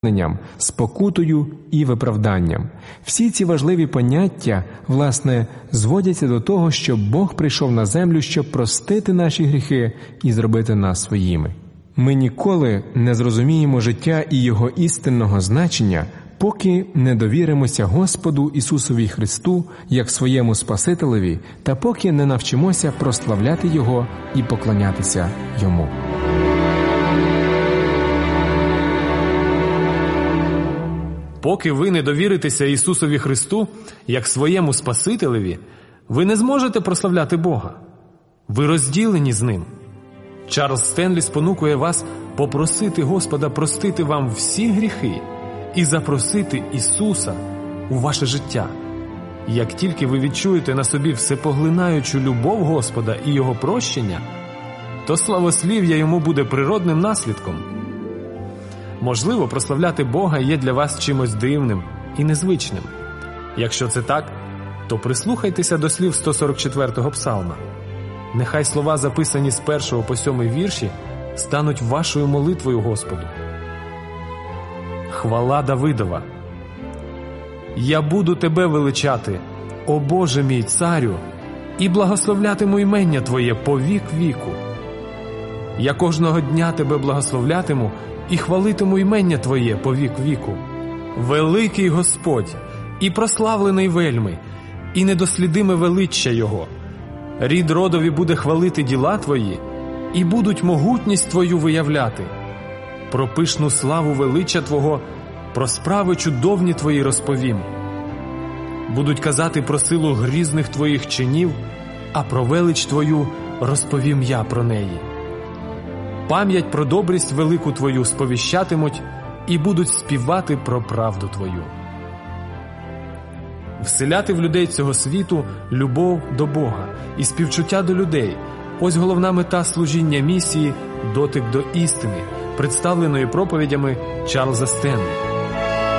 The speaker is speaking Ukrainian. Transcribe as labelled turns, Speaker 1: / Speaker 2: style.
Speaker 1: спокутою і виправданням. Всі ці важливі поняття, власне, зводяться до того, що Бог прийшов на землю, щоб простити наші гріхи і зробити нас своїми. Ми ніколи не зрозуміємо життя і його істинного значення, поки не довіримося Господу Ісусові Христу як своєму Спасителеві та поки не навчимося прославляти Його і поклонятися Йому.
Speaker 2: Поки ви не довіритеся Ісусові Христу як своєму Спасителеві, ви не зможете прославляти Бога. Ви розділені з Ним. Чарльз Стенлі спонукує вас попросити Господа простити вам всі гріхи і запросити Ісуса у ваше життя. Як тільки ви відчуєте на собі всепоглинаючу любов Господа і Його прощення, то славослів'я Йому буде природним наслідком. Можливо, прославляти Бога є для вас чимось дивним і незвичним. Якщо це так, то прислухайтеся до слів 144-го псалма. Нехай слова, записані з 1 по 7 вірші, стануть вашою молитвою Господу. Хвала Давидова. «Я буду Тебе величати, о Боже мій царю, і благословлятиму імення Твоє по вік віку. Я кожного дня Тебе благословлятиму і хвалитиму імення Твоє по вік віку. Великий Господь і прославлений вельми, і недослідиме величчя Його. Рід родові буде хвалити діла Твої, і будуть могутність Твою виявляти. Про пишну славу величчя Твого, про справи чудовні Твої розповім. Будуть казати про силу грізних Твоїх чинів, а про велич Твою розповім я про неї. Пам'ять про добрість велику Твою сповіщатимуть і будуть співати про правду Твою». Вселяти в людей цього світу любов до Бога і співчуття до людей – ось головна мета служіння місії «Дотик до істини», представленої проповідями Чарльза Стенлі.